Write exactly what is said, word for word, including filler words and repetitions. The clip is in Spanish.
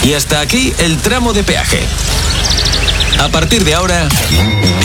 Y hasta aquí el tramo de peaje. A partir de ahora,